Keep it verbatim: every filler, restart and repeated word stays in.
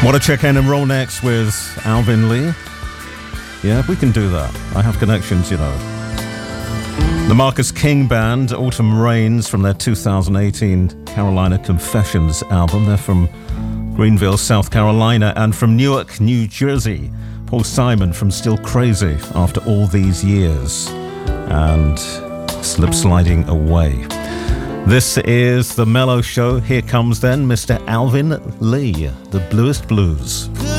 Want to check in and roll next with Alvin Lee? Yeah, we can do that. I have connections, you know. The Marcus King Band, Autumn Rains, from their two thousand eighteen Carolina Confessions album. They're from Greenville, South Carolina, and from Newark, New Jersey, Paul Simon from Still Crazy After All These Years, and Slip Sliding Away. This is The Mellow Show. Here comes then Mister Alvin Lee, The Bluest Blues.